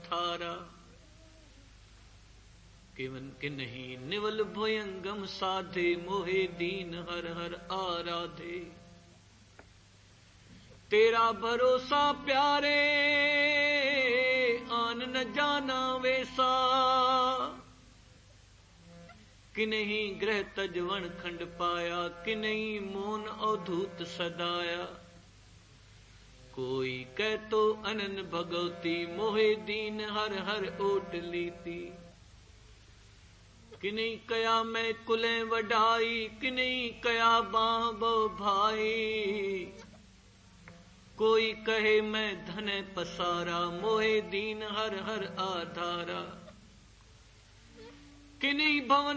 थारा। केवन के नहीं निवल भयंगम साधे, मोहे दीन हर हर आराधे। तेरा भरोसा प्यारे, आन न जाना वैसा। कि नहीं ग्रह तजवन खंड पाया, कि नहीं मौन अवधूत सदाया। कोई कह तो अनन भगवती, मोहे दीन हर हर ओट लीती। कि नहीं कया मैं कुले वढाई, कि नहीं कया बाबो भाई। कोई कहे मैं धन पसारा, मोहे दीन हर हर आधारा। कि नहीं भवन